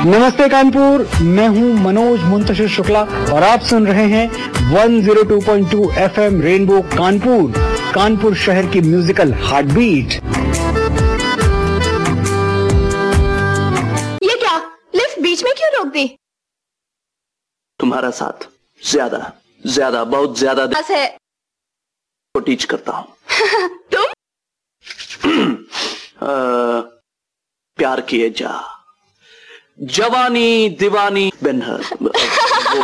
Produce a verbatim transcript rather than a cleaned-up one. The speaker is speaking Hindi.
नमस्ते कानपुर, मैं हूं मनोज मुंतशिर शुक्ला और आप सुन रहे हैं एक सौ दो पॉइंट दो एफएम रेनबो कानपुर, कानपुर शहर की म्यूजिकल हार्टबीट। ये क्या, लिफ्ट बीच में क्यों रोक दी? तुम्हारा साथ ज्यादा ज्यादा बहुत ज्यादा बस है को टीच करता हूं। तुम आ, प्यार किए जा, जवानी दीवानी बिन हर।